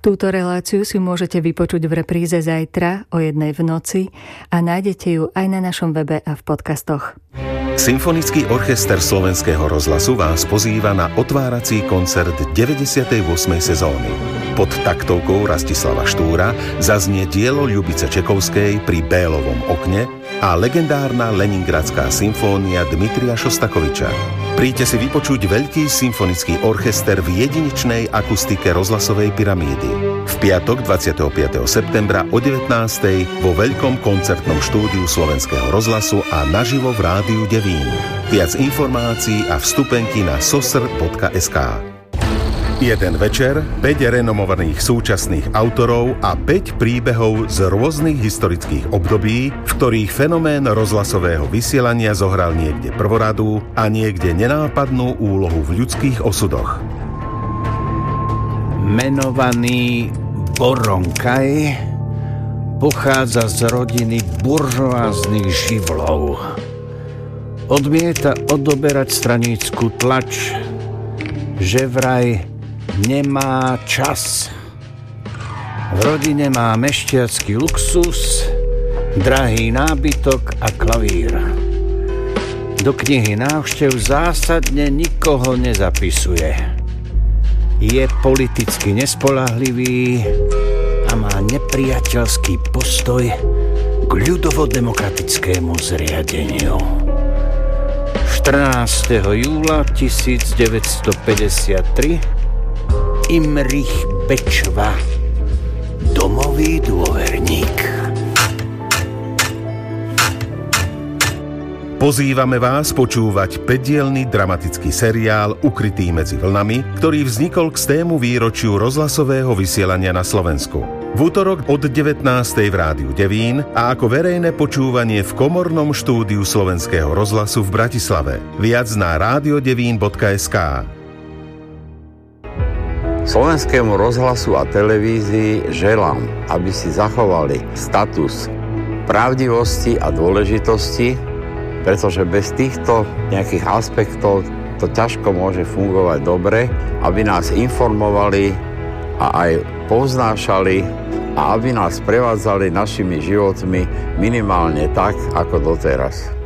Túto reláciu si môžete vypočuť v repríze zajtra o 1:00 v noci a nájdete ju aj na našom webe a v podcastoch. Symfonický orchester Slovenského rozhlasu vás pozýva na otvárací koncert 98. sezóny. Pod taktovkou Rastislava Štúra zaznie dielo Ľubice Čekovskej Pri Bélovom okne a legendárna Leningradská symfónia Dmitrija Šostakoviča. Príďte si vypočuť veľký symfonický orchester v jedinečnej akustike rozhlasovej pyramídy. V piatok 25. septembra o 19:00 vo veľkom koncertnom štúdiu Slovenského rozhlasu a naživo v Rádiu Devín. Viac informácií a vstupenky na sosr.sk. Jeden večer, 5 renomovaných súčasných autorov a 5 príbehov z rôznych historických období, v ktorých fenomén rozhlasového vysielania zohral niekde prvoradú a niekde nenápadnú úlohu v ľudských osudoch. Menovaný Boronkaj pochádza z rodiny buržoáznych živlov. Odmieta odoberať stranícku tlač, že vraj nemá čas. V rodine má mešťacký luxus, drahý nábytok a klavír. Do knihy návštev zásadne nikoho nezapisuje. Je politicky nespoľahlivý a má nepriateľský postoj k ľudovo-demokratickému zriadeniu. 14. júla 1953 Imrich Bečva, domový dôverník. Pozývame vás počúvať 5-dielny dramatický seriál Ukrytý medzi vlnami, ktorý vznikol k stému výročiu rozhlasového vysielania na Slovensku. V útorok od 19:00 v Rádiu Devín a ako verejné počúvanie v komornom štúdiu Slovenského rozhlasu v Bratislave. Viac na radiodevín.sk. Slovenskému rozhlasu a televízii želám, aby si zachovali status pravdivosti a dôležitosti, pretože bez týchto nejakých aspektov to ťažko môže fungovať dobre, aby nás informovali a aj povznášali a aby nás prevádzali našimi životmi minimálne tak, ako doteraz.